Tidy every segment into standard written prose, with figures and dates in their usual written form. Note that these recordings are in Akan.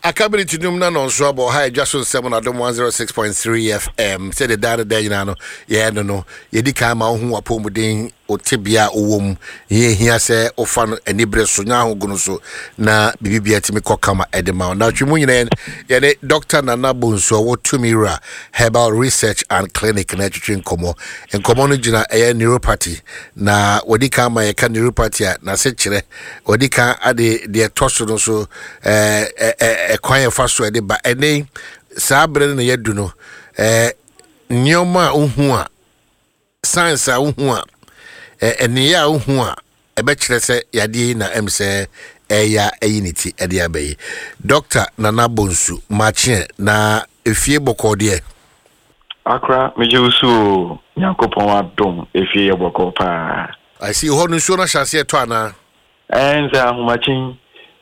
Akabili num na non so abo ha edwa so 7 adom 106.3 FM say the data day no no ye di kan ma ho apomuden otebia owom ye hia se ofa no anibre so nya ho gunu so na bibibia timi kokama edema na twemu nyina ye ne Dr. Nana Bonsu wo Tumira Herbal Research and Clinic na twetwen nkomo no gina neuropathy na wodi kan ma ye ka neuropathy na se kire wodi kan ade de toso no so kwan fa so de ba ene sabre na yadu no nyoma uhu a science a uhu a ene ya uhu a ebe kire se yade na emse eya eyiniti ede abayi Dr. Nana Bonsu machi na efie boko de Akra mejusu Nyankopon adom efie boko pa I see ho no so na chance to ana enza ahumachin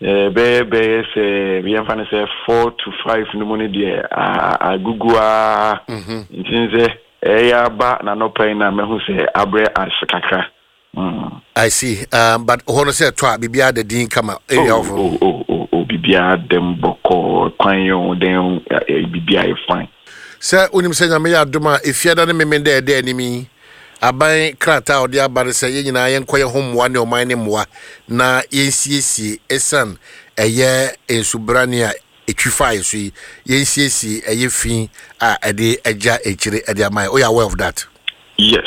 be say we have say 4 to 5 no money there agugua ntinze eya ba na no pain na mehu say abre askakra I see but hono say to bibia de din kama area of bibia dem boko kwan yo den bibia e fine say unim say nyame ya doma efiada ne memende de animi aban krata odi abare se ye nyina ye nkoye homwa ne oman ne moa na yensiesie esan eye ensubrani a etwifa yeso yensiesie eye fin a ede eja echire ede aman o ya aware of that yes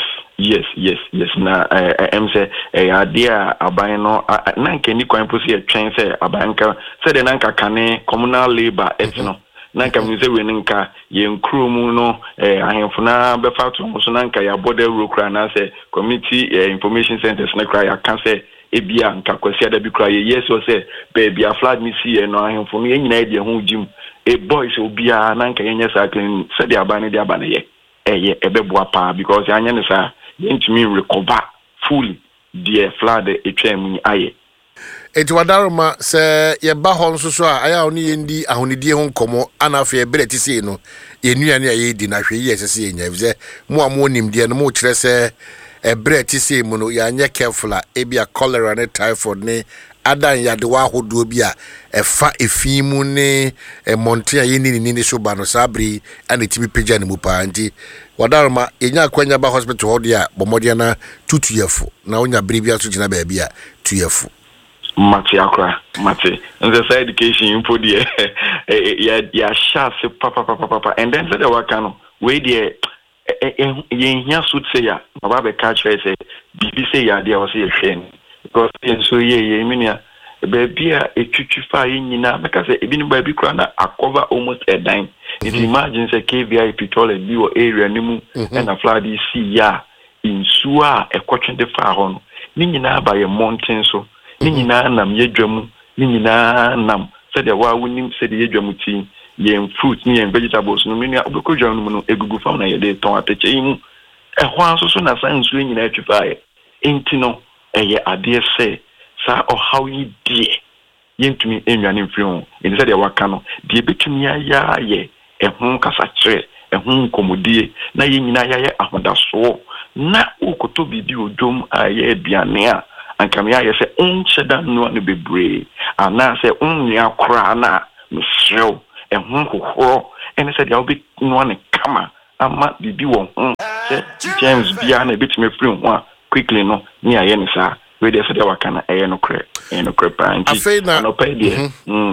na say idea aban no na nke ni kwan posi etwen se aban ka se de na nka kane communal labor etno nanka mze weninka ye nkromu no ahemfuna befa to so nanka ya border rokra na say community information centers na kra ya kan say ebia nka kwasi ada bi kra ye yes o say baby a flag me see no ahemfuna ye nyina de ho jim boys obia nanka ye nyesa clean say de abane de abane ye ebeboa pa because anya ne sa ye ntumi recover fully the flood etwam aye eti wadaroma se ye ba ho nso so a aya oni yendi ahonidie ho nkomo anafe ye beleti sei no ye nuane a ye di na hwe ye sese ye nya bize mo nimdie no mo kire se beleti sei mu no ya anya careful a ebia cholera ne typhoid ne adan yade wa hodo bi a efa efimu ne monte a ye ni so ba no sabri ana tibi peja ne mu pa nti wadaroma enya kwanya ba hospital ho dia bomode na tutuyefo na onya bribia so gina ba bia tuyefo Mati akra mati and the education info there ya sha se papa and then the wakano we there ye hia suit say ya baba be catch say bibi say ya there was a train because so ye minia baby a etwitwi fa ye nyina because e bi no ba bi kra na cover almost a dime if you imagine say KVIP toilet bi o area nimu and a flood see ya in sua e kwotwe de fa ho no ni nyina ba ye mountain so Nina nam yedwamu nina nam said the wa wonim said yedwamu ti ye fruit ni vegetables no mini obekodwa no no egugu fam na ye de ton ateche mu ho anso so na san nsu nyina atwifa ye enti no eye ade se sa o how yi die yentumi enwane mfiri ho enti said the waka no de betumi ya ye ho kasa kire ho nkomodie na ye nyina ya ye ahodaso na ukoto bibi odom aye aduane a ankamia ye se uncheda no ne bebre ana se unya kra na msrew hohoro ene se dia obi no ne kama ama bibi wo se James bia na betime free ho a quickly no ni aye ne sa we dey se dia wakana no kre pa nti no pay dia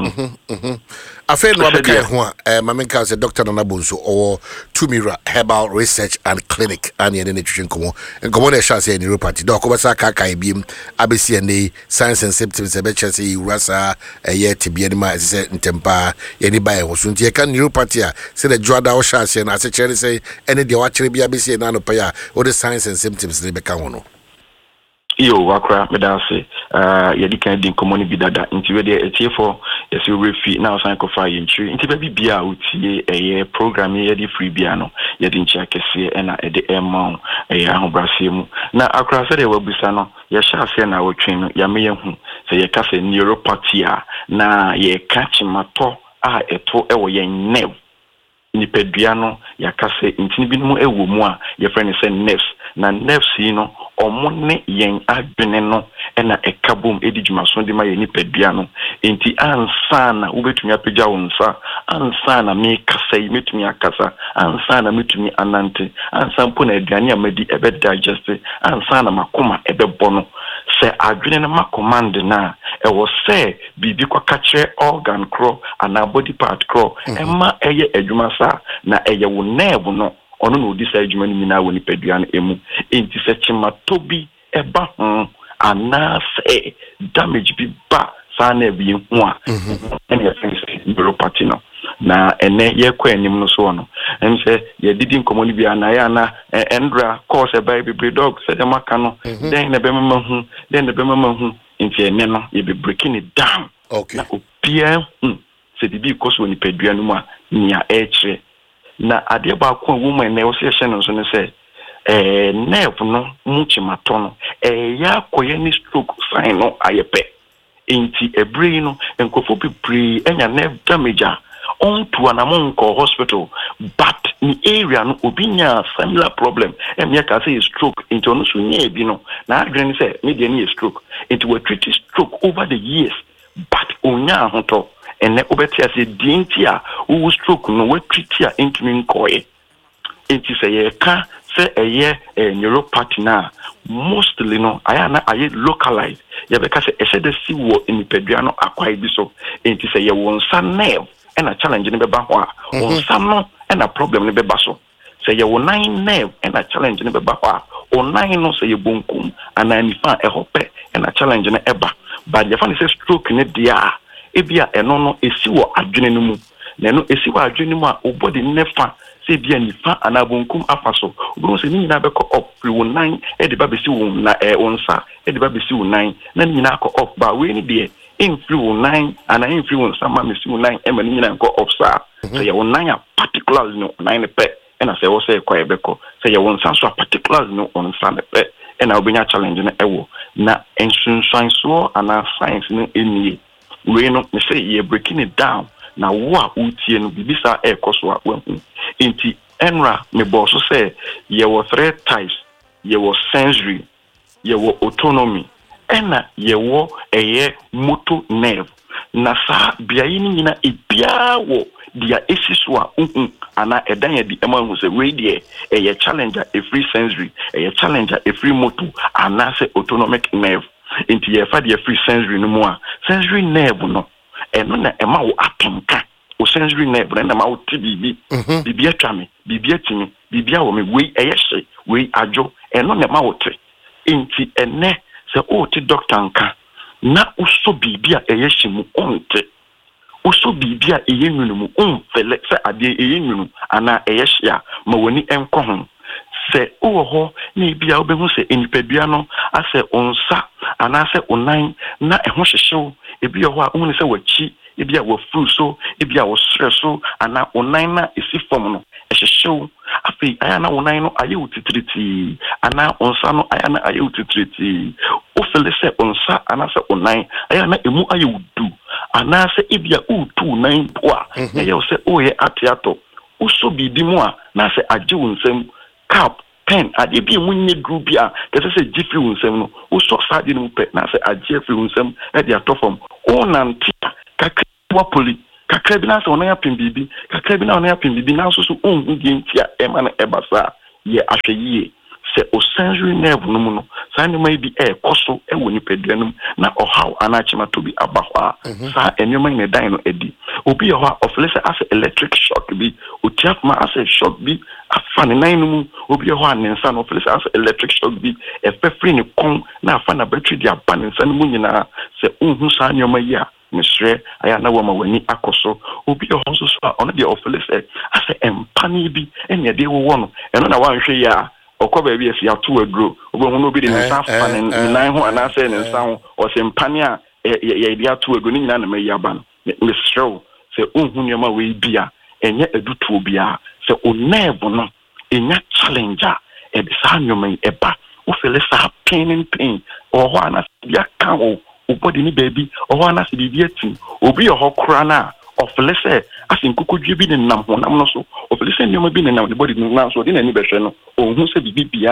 Afei no abeka ho a mamenka se Dr. Nana Bonsu or Tumira Herbal Research and Clinic ani ene netwetwe nkomo na sha se neuropathy do ko besa ka kan biem abesi ene signs and symptoms e be chese urasa ye tibia ni ma se ntempa ye ni ba e hoso nti e kan neuropathy a se the joada o sha se na se chere se ene de wa chere bia besi na no pa ya o the signs and symptoms ne be ka ho no iyo wakra medase yedika din komoni bidada nti we dey etiefo yesi refi na osan ko fa yintri nti baby bia utie eye program yedi free bia no yedi nchi akese na ede emma ahobrase mu na akra se de wabisa no ye sha se na wotwen no ya me hu se ye ka se neuropathy na ye catch mato a eto ewo ye nerve nipadua no ya ka se ntini bi no ewo mu a ye friend say nerves na nerves no omone yen adwene no na ekabom edi dwumaso de ma ye nipadua no enti ansa na wobetumi apagya wonsa ansa na me kasa yi metumi akasa ansa na metumi anante ansa mpo na aduane amadi ebe digest ansa na makoma ebe bono se adwene na makomand na ewo se bibi kwa kachre organ crow ana body part crow ema eye adwuma sa na eye wo nerve no ono no di sa adwuma ni nyina wo nipadua no emu enti se chimatobi eba ana se damage bi ba sa na bi hu a ene neuropathy no na ene ye kwa anim no so no em se ye didi nkomo ni bia na ya na endra cause by be dog se dem aka no den na be mama hu nti ene no ye be breaking it down okay na opia se bibi cause woni padua no mu a nia eche na ade ba ko woman na wo se hye no so ne se nerve no muchimato no ya koye ni stroke sign no ayepe enti ebre no enkofo pipri enya nerve damage on to an hospital but in area no obinya similar problem emia ka say stroke into no so nya bi no na adwene say me dey na stroke it will treat stroke over the years but onya hoto ene obeti ase dintia wo stroke no we treat ya intimi nkoye enti say ye ka say eye neuropathy na mostly no ayana aye localized ye be ka say ese si wo inipadua no akwai bi so enti say ye wonsa nerve and a challenge in the bahwa on some and a problem in the basso. Say you 9 nerve and a challenge in the bahwa or 9 no say you bunkum and I find a hope and a challenge in the eba. But the funny says stroke in it dia ebia eno no esiwo adwene mu na no esiwo adwene mu a obody nefa say bia nifa ana bunkum afaso obro say ni na be ko up we 9 e de ba be si wo na onsa e de ba be si wo 9 na ni na ko up ba we ni de influence 9 and influence sama misi 9 e mani nyina nko ofsa so ye won 9 particulars no 9 pe and I say wo say kwa ebeko say ye won sanso particulars no on san pe and I obenya challenge na ewo na ensunsan so ana science no enie we no me say ye breaking it down na wo a utie no bibisa ekoso a wahu enti enra me boss say ye wo 3 types ye wo sensory ye wo autonomy ena yewo eye motor nerve na sa biayi ni nyina ebia wo dia esiswa ana edan ya di ema hu se radio eye challenger a free sensory eye challenger a free motor ana se autonomic nerve inti ye fa dia free sensory no mu a sensory nerve no eno na ema wo atonka o sensory nerve na ma wo tibibi bibi atwame bibi atimi bibi a wo me we eye hye we adwo eno na ma wo te inti ene se o ti doctor nka na uso bibia eye hyimu onte uso bibia eye nwunu mu onfele se ade eye nwunu ana eye hia ma woni enko ho se o ho na bia obehu se enipadua no ase onsa ana se onan na eho hyehyew ebi ho a ohun se wachi ebi a wafu so ebi a wosre so ana onan na esi fom no ehyehyyew afi aya na onan no aye utitriti ana onsa no aya na aye utitriti o fele se onsa ana se onan aya na emu aye udu ana se ebi a utu nan po a na ye se o ye atiato uso bibi mu a na se agye wonsam cap pen ade bi mu nye group ya kese se gifri wonsam no uso sade no pe na se agye fri wonsam e dia tofom o nantia kakwa poli kakra bi na se onan apem bibi kakra bi na onan apem bibi na so so onhu die ntia e ma na ebasa ye ahweyie se o sensory nerve no mu no sa ne mai bi koso e woni peduanum na ohaw anachima to bi abahwa sa enema ne dan no edi obi ho oflese as electric shock bi otiafma as shock bi afane nan no mu obi ho anensa no oflese as electric shock bi e fefri ne kon na afana battery di abanensa no mu nyina se onhu sa nyoma yi a misre aya na wama wani akoso obi ho so so ono de oflese as empani bi enya de wo no eno na wanhwe ya okoba bi esi ato aduro obo no bi de nsa fa ne nan ho ana se ne nsa ho o se mpane a ye de ato aduro ni nyina na mayi aba no misre se onhu nyoma we bia enye edutuo bia se onev no enya challenger e be sa nyoma eba o fele sa pain o ho ana bia ka o body ni baby o ho ana se bibia tin obi ho kra na oflese asin kokodwe bi ne nam honam no so oflese nyoma bi ne nam the body no so de na ni behwe no ohun se bibia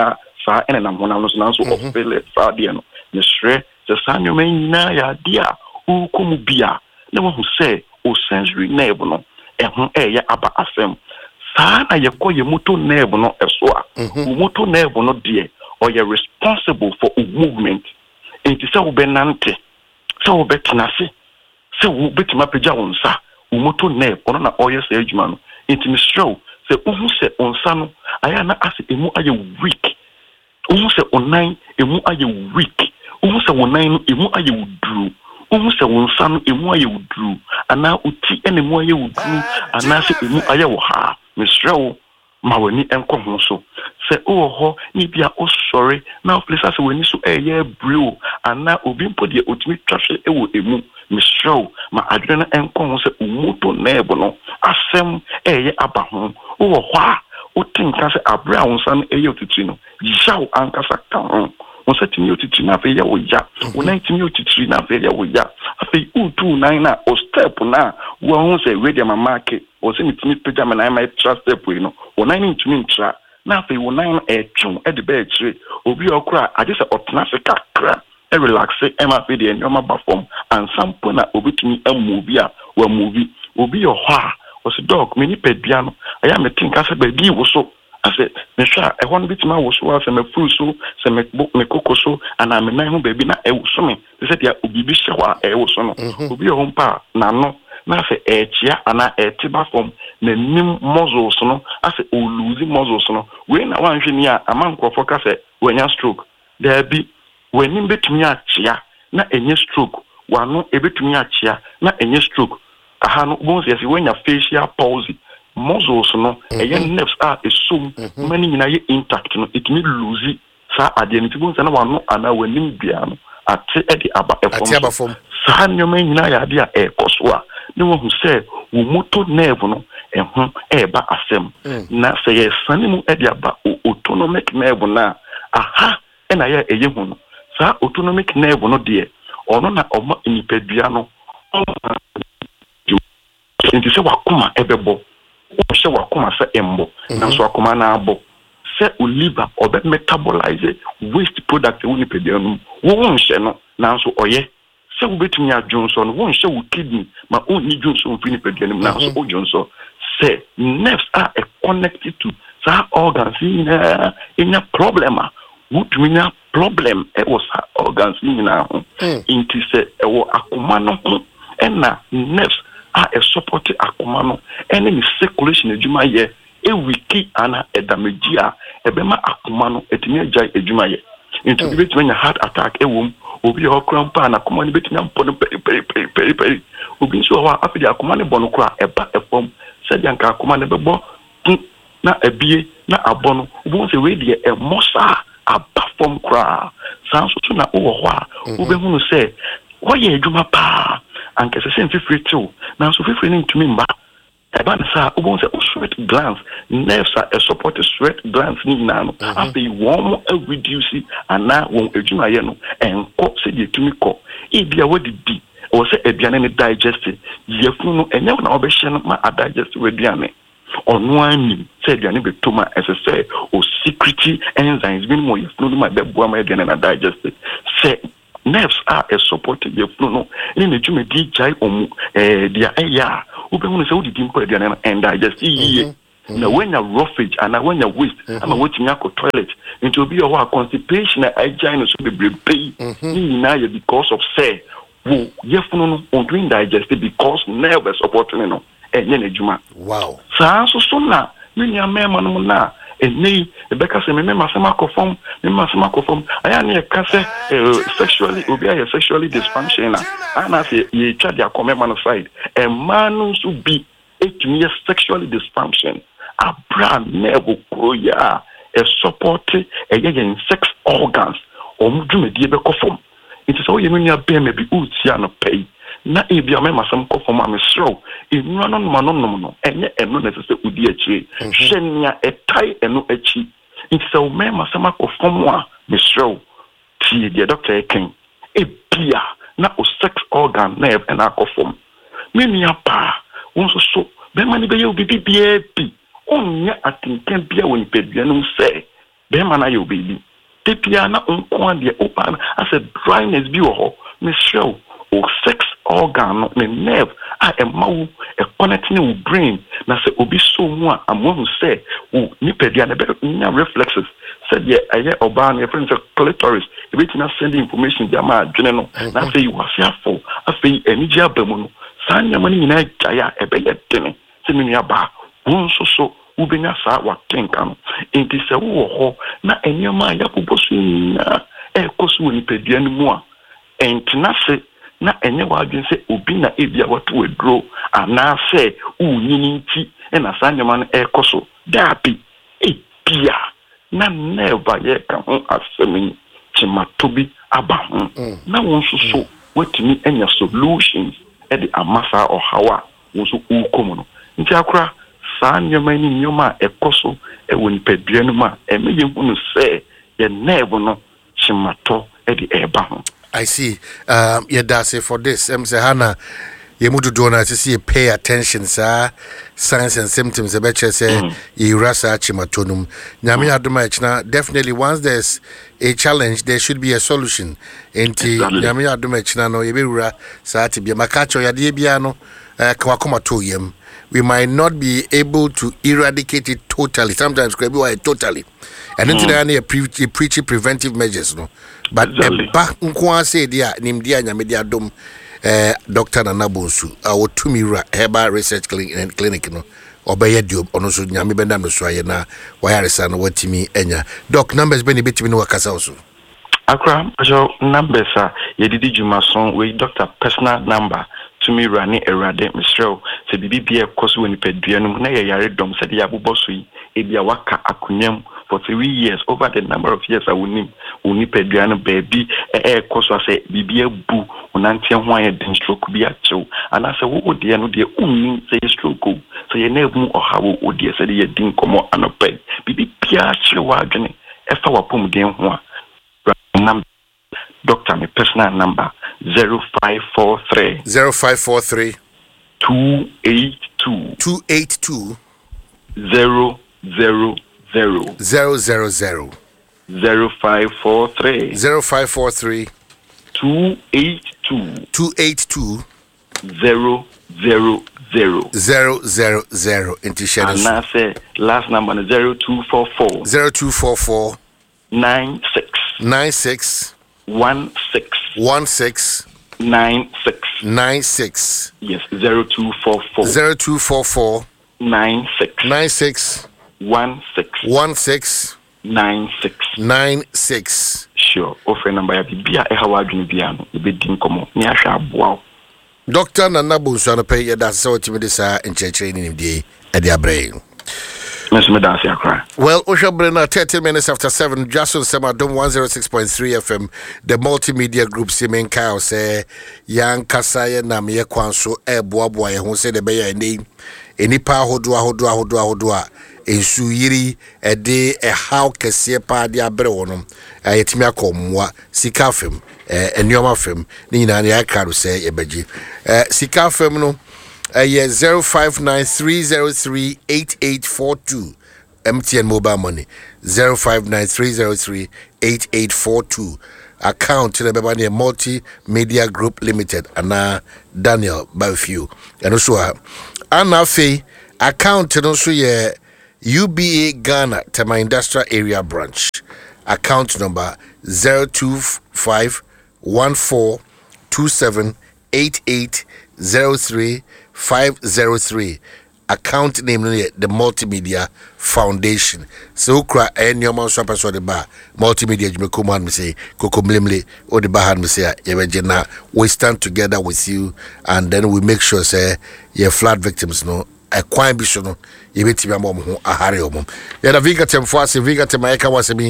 saa ene na honam no so nanso of feel saa de no ne hwɛ sɛ saa nyoma nyina ya de a ukomu bia na wo hu sɛ o sensory nerve no ɛho ɛyɛ aba asɛm saa na yɛkɔ yɛ motor nerve no ɛso a motor nerve no de or you're responsible for movement and to say wo benante sɛ wo betena se sɛ wo betima pagya wo nsa wo motor nerve ɔno na ɔyɛ sɛ adwuma no nti me strow sɛ wohu sɛ onsa no aya na ase emu ayɛ weak wohu sɛ onan emu ayɛ weak wohu sɛ wonan no emu ayɛ wuduru wohu sɛ wonsa no emu ayɛ wuduru ana uti ene mu ayɛ wuduru ana sɛ emu ayɛ wo ha me strow ma wani enko ho so se o ho ni bia o sori na place as wani so eye brew ana obi mpo de otimi twahwe ewo emu me show ma adwene na enko ho se umuto na ebo no asem eye aba ho o ho a o tinka se abra wonsa no eye otiti no yaw ankasa ka ho wonsa timi otiti na fe ye wo ya wona timi otiti na fe ye wo ya afi utu nan na o step na wo ho se ready ma market o se mitimi pagya ma na my trust step we no wona ni ntimi ntra na fe wona no etwon e de be akire obi okura ade se otena se kakra e relax e ma fe de nyoma ba form and sample na obitumi amuvi a wa movie obi yo ha o se dog me ni pedua no aya me tinka se ba bi wo so ase me hwa e ho no bitima wo so ase me furu so se me kokoso ana me nan ho ba bi na e wo so me se dia obi bi hye wa e wo so no obi yo mpa na no na fe echia ana etiba form na nim muscles no ase o lose muscles no we na wan hwe ni a amankofo ka se wanya stroke there be when nim betumi achia na enye stroke wano ebetumi achia na enye stroke aha no bon se wanya facial palsy muscles no eye nerves are esum mani nyina ye intact no it me lose sa ade no tibon se na wano ana wanim bia no ate e de aba efom sa nyoma nyina ya de a ekoso a ne wo hu se wo motor nerve no ehun eba asem na se ye sane mu e de aba autonomic nerve na aha e na ya eye hu no sa autonomic nerve no de ono na oma nipadua no nti se wakoma ebebo o se wakoma se embo na so wakoma na abo se o liver obe metabolize waste product wo nipadua no wo nhye no na so oye se wo betumi adwonso no wo nhye wo kidney ma o ni dwonso mfi nipadua no na so o dwonso se nerves are connected to sa organs in a problem would mean a problem it was organs nyina ho inti se ewo akoma no ho na nerves are a support akoma no any circulation adwuma ye e wiki ana edamagia ebema akoma no etimi agya adwuma ye inti bi betimi heart attack ewom obi o krampa na akoma no betimi ampo no peri obi so wa afidi akoma no bono kra eba efom se dia nka akoma no bebo na ebie na abono obo se we de e mosa abafom kra sanso to na wo ho a wo be hunu se wo ye adwuma pa anke se mfifiri to na so fifiri ni ntumi mba eba na sa wo se sweat glands nerves are a support sweat glands ni na no after one reduce ana won adwuma ye no enko se de tumi ko e bia wo didi o se aduane ne digest yefunu no enye na obehye no ma digest we aduane onu ani se aduane betoma ese o secrety enzymes bin mo yefunu no ma beboa ma aduane na digest se nerves are a support yefunu no ni na dwuma di jai omu dia eya obehunu se wo didi mpo aduane na and digest yiye na when you roughage and when you waste ama wetin yakọ toilet into obi your constipation na agina no so bebrebe ni na ye because of say wo yefunu no on doing digest because nerve supporting no enye na juma wow sa so na menya mema no na eni ebeka se mema se makofom aya na ka se sexually obi are sexually dysfunctional ana se ye twa dia comema no side e man so be etumi sexually dysfunction abra nerve kroya e support in sex organs omdwumedie be kofom it is all you mean be me bi utia no pay na e bia me masam kofom am sro enua no no enye eno na se udi achi hwenia etai eno achi it is all me masam kofom a me sro ti the doctor ken e bia na o sex organ nerve and akofom me nia pa wonso so be mani be ye obi bia bi onya atinkan bia woni pedua no se be mana ye obi Tepiana unkwan de open as a dryness be or Miss Show or sex organ the nerve a mouth a connecting with brain na say obi so mu a amon say o nipedia na better reflexes said yeah aye oban your friend say clitoris e be tina send information dia ma adwene no na say you are fearful afei eniji abamu no sanya mani nyina jaya e be yedene se me nua ba won so ubenya sa wa kenka no enti se wo ho na enyama ya bobosu na e kosu nipedia no mu a entina se na enye wadwen se obi na ebia wato edro ana se unyini nti na sanyama no ekoso dapi epia na never ye ka ho asemi chimatobi aba ho na won so watimi enya solutions e de amasa o hawa won so ukomu no nti akora sanyama ni nyoma ekoso e woni padua no ma e me yehunu se ye never no chimato e de eba ho. I see. Yeah, that's it for this. Say Hannah, you mudu dona to see pay attention, sir. Signs and symptoms. I bet you say you rasa chimatonum. Nyami adumachna. Definitely, once there's a challenge, there should be a solution. Enti nyami adumachna no yebira sa ti bi makacho ya die biano kwakoma to yem. We might not be able to eradicate it totally. Sometimes totally. And then preaching preventive measures, no. But back nkwa say dia nimdia nyamedia dom Dr. Nanabonsu our Tumira Herbal Research Clinic no obeye dio ono so nyame benda no so aye na wayaresa no watimi enya doc numbers be ni betimi no wakasa oso akra so numbers a yedidi jumason we doctor personal number Tumira ni erade misrel se bibi ekoso woni padua no na ye yare dom se dia boboso yi ebia waka akunyam for 3 years over the number of years I will name uni peduano baby koso say bibia bu unantie ho aye den stroke bi achew ana say wo de no de unni say stroke so ye na mu ohawo odi say ye din komo anope bibi pia achew adwene efa wapom den ho a doctor my personal number 0543 282 000 000 0543 282 000 into shadows. And I say last number 0244 96 96 yes 0244 96 sure offer number ya bibia e hawa adwene bia no e be din komo ni ahwa aboa Dr. Nanabonsu ano pay ya that's what me this enchechire ni nimdie e dia brain well, Oshabrena, 30 minutes after 7, Jason Semadom 106.3 FM, the multimedia group Simen Kao say, Yang Kasaya Namie Kwanso, Boaboy, who said the Bayer name, any pa hodua, in Suyiri, a day, a how Cassia Padia Breonum, a Yetimia Comwa, Sikafim, a Nyomafim, Nina, and Yakaru say, Ebeji, Sikafim no. 0593038842 MTN mobile money 0593038842 account to the Bebani Multimedia Group Limited and Daniel Bafew and also Anafe account to also UBA Ghana Tema Industrial Area Branch account number 02514278803 account name the Multimedia Foundation. So cry and your man swap so the bar multimedia Jimekuman me say Kokomlimli or the Bahan me say we stand together with you and then we make sure say your flood victims no a crime bisono you bet me mom ho ahare omom. Ya da Vigatem Fasi Vigatem Eka wasemi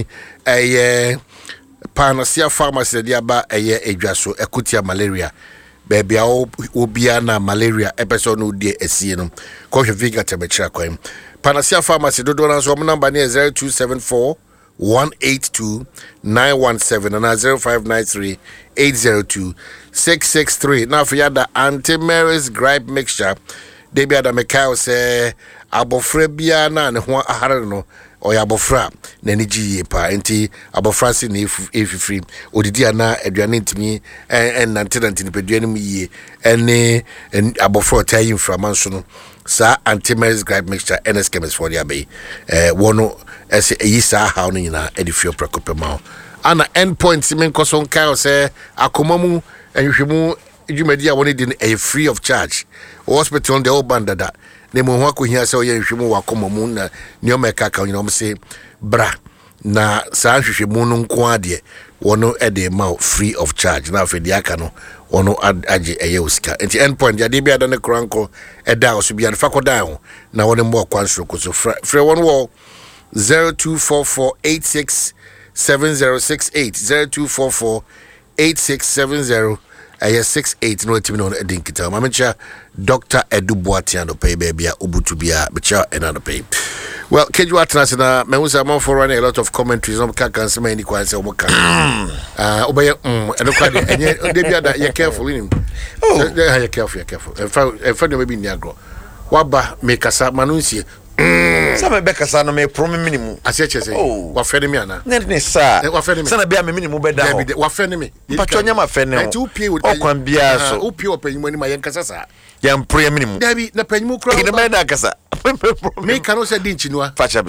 Panacea Pharmacy dia ba edwaso ekutia malaria. Baby, Obiana malaria episode no de esino. Coach Vigata Betra Coin. Panacea Pharmacy do so number near 0274 182 917 and 0593 802 663. Now for the anti-Mary's gripe mixture. de bia da mekaio se abofra bia na ne ho ahare no oya abofra na ni giye pa enti abofra se na efifiri odidi ana aduane ntimi en nantenantini peduane mu yie ene abofra otayi mframa nso no sa antimeris gripe mixture NS chemist for the abbey wono ese yisa how no nyina edifio prekopema ana endpoint men koson kaio se akomamu enhwemu jumedi a woni din a free of charge hospital the old bandada ne mo ho akohia se oye nhwemu wakomamu na neoma kaka nyina om se bra na sa nhwehwemu no nko ade wono ede ma free of charge na afedi aka no wono age eye osika enti endpoint ya de bia da ne kranko eda oso bia ne fakoda ho na wono mo kwansro ko so free one wo 0244867068 02448670 68 no timi no edinkita mamencha Dr. Edu Boatiano pay baby obutu bia becha enano pay. Well, keju atnas na me usa man for running a lot of commentaries on can say any kwan say omoka. Obey eno kwa de enye de bia da you careful in him. Oh, you careful. If no maybe niagro. Waba me kasa manunsie. Some be kasa no me promi minimum. Aseche say. Wa fene me ana. Ne sa. Wa fene me. Sana bia me minimum be da. Wa fene me. Pachonya ma fene. O kwan bia so. O pie opanyimu ni ma yen kasa sa. Yam prayer minimum. Dabi na panyimu kra. Ine me da kasa. Me kanu se dinchi noa. Fachabil.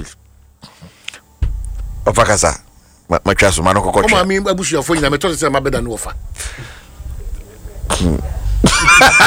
Ofa kasa. Ma twaso ma no kokotwe. O ma mi abusuafo nyina me to se ma beda no ofa.